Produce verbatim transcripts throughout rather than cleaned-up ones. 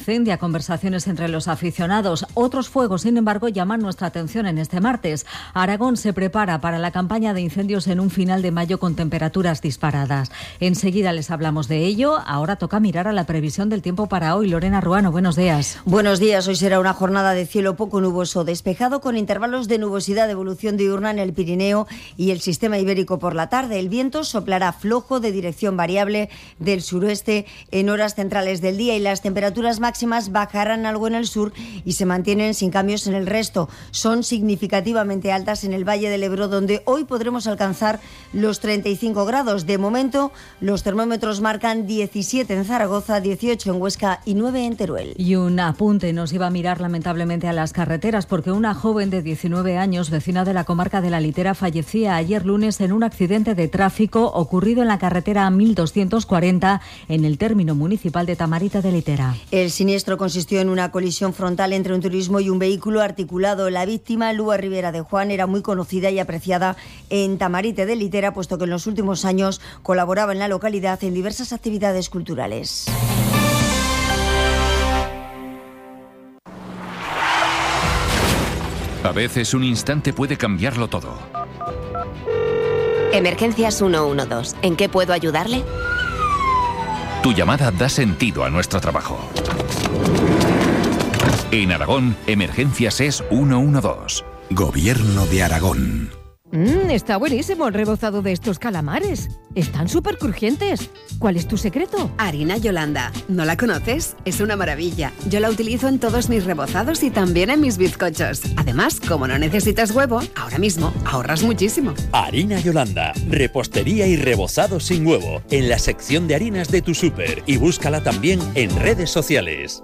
incendia conversaciones entre los aficionados. Otros fuegos, sin embargo, llaman nuestra atención en este martes. Aragón se prepara para la campaña de incendios en un final de mayo con temperaturas disparadas. Enseguida les hablamos de ello. Ahora toca mirar a la previsión del tiempo para hoy. Lorena Ruano, buenos días. Buenos días. Hoy será una jornada de cielo poco nuboso, despejado con intervalos de nubosidad de evolución diurna en el Pirineo y el sistema ibérico por la tarde. El viento soplará flojo de dirección variable del suroeste en horas centrales del día y las temperaturas máximas bajarán algo en el sur y se mantienen sin cambios en el resto. Son significativamente altas en el Valle del Ebro, donde hoy podremos alcanzar los treinta y cinco grados. De momento, los termómetros marcan diecisiete en Zaragoza, dieciocho en Huesca y nueve en Teruel. Y un apunte, nos iba a mirar lamentablemente a las carreteras porque una joven de diecinueve años, vecina de la comarca de La Litera, fallecía ayer lunes en un accidente de tráfico ocurrido en la carretera mil doscientos cuarenta en el término municipal de Tamarite de Litera. El siniestro consistió en una colisión frontal entre un turismo y un vehículo articulado. La víctima, Lua Rivera de Juan, era muy conocida y apreciada en Tamarite de Litera, puesto que en los últimos años colaboraba en la localidad en diversas actividades culturales. A veces un instante puede cambiarlo todo. Emergencias ciento doce. ¿En qué puedo ayudarle? Tu llamada da sentido a nuestro trabajo. En Aragón, Emergencias es ciento doce. Gobierno de Aragón. Mmm, está buenísimo el rebozado de estos calamares. Están súper crujientes. ¿Cuál es tu secreto? Harina Yolanda. ¿No la conoces? Es una maravilla. Yo la utilizo en todos mis rebozados y también en mis bizcochos. Además, como no necesitas huevo, ahora mismo ahorras muchísimo. Harina Yolanda. Repostería y rebozado sin huevo. En la sección de harinas de tu súper. Y búscala también en redes sociales.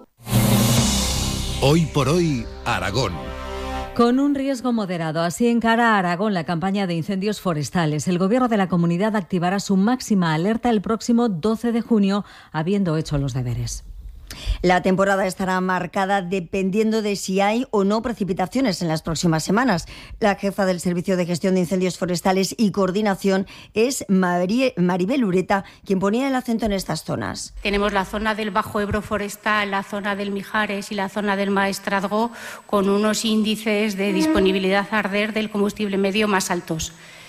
Hoy por hoy, Aragón. Con un riesgo moderado, así encara Aragón la campaña de incendios forestales. El Gobierno de la comunidad activará su máxima alerta el próximo doce de junio, habiendo hecho los deberes. La temporada estará marcada dependiendo de si hay o no precipitaciones en las próximas semanas. La jefa del Servicio de Gestión de Incendios Forestales y Coordinación es Marie, Maribel Ureta, quien ponía el acento en estas zonas. Tenemos la zona del Bajo Ebro forestal, la zona del Mijares y la zona del Maestrazgo con unos índices de disponibilidad a arder del combustible medio más altos.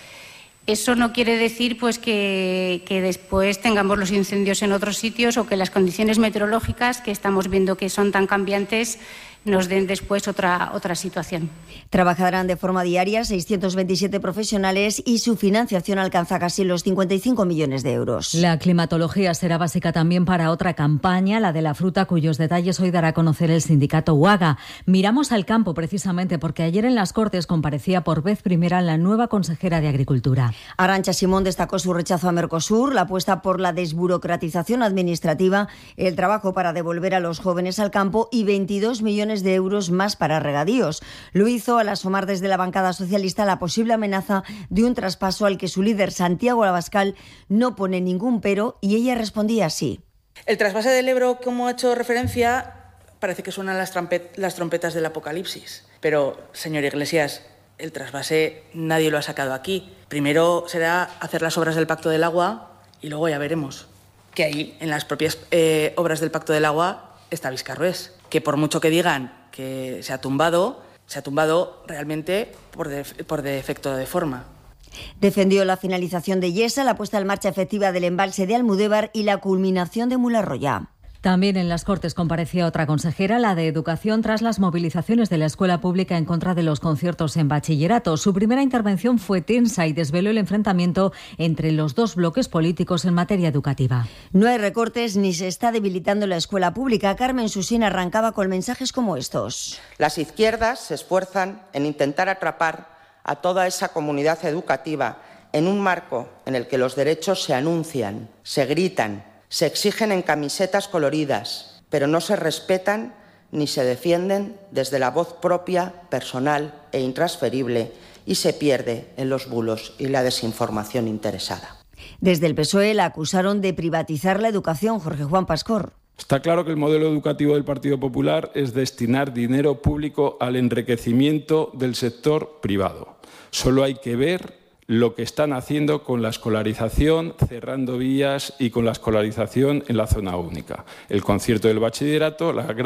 Eso no quiere decir pues que, que después tengamos los incendios en otros sitios o que las condiciones meteorológicas que estamos viendo que son tan cambiantes nos den después otra, otra situación. Trabajarán de forma diaria seiscientos veintisiete profesionales y su financiación alcanza casi los cincuenta y cinco millones de euros. La climatología será básica también para otra campaña, la de la fruta, cuyos detalles hoy dará a conocer el sindicato UAGA. Miramos al campo precisamente porque ayer en las Cortes comparecía por vez primera la nueva consejera de Agricultura. Arantxa Simón destacó su rechazo a Mercosur, la apuesta por la desburocratización administrativa, el trabajo para devolver a los jóvenes al campo y veintidós millones de euros más para regadíos. Lo hizo al asomar desde la bancada socialista la posible amenaza de un traspaso al que su líder Santiago Abascal no pone ningún pero y ella respondía así. El trasvase del Ebro, como ha hecho referencia, parece que suenan las, trampet- las trompetas del apocalipsis. Pero, señor Iglesias, el trasvase nadie lo ha sacado aquí. Primero será hacer las obras del Pacto del Agua y luego ya veremos que ahí, en las propias eh, obras del Pacto del Agua, está Viscarrués, que por mucho que digan que se ha tumbado, se ha tumbado realmente por, de, por defecto de forma. Defendió la finalización de Yesa, la puesta en marcha efectiva del embalse de Almudévar y la culminación de Mularroya. También en las Cortes comparecía otra consejera, la de Educación, tras las movilizaciones de la escuela pública en contra de los conciertos en bachillerato. Su primera intervención fue tensa y desveló el enfrentamiento entre los dos bloques políticos en materia educativa. No hay recortes ni se está debilitando la escuela pública. Carmen Susín arrancaba con mensajes como estos. Las izquierdas se esfuerzan en intentar atrapar a toda esa comunidad educativa en un marco en el que los derechos se anuncian, se gritan, se exigen en camisetas coloridas, pero no se respetan ni se defienden desde la voz propia, personal e intransferible y se pierde en los bulos y la desinformación interesada. Desde el P S O E la acusaron de privatizar la educación. Jorge Juan Pascor. Está claro que el modelo educativo del Partido Popular es destinar dinero público al enriquecimiento del sector privado. Solo hay que ver lo que están haciendo con la escolarización, cerrando vías y con la escolarización en la zona única. El concierto del bachillerato, la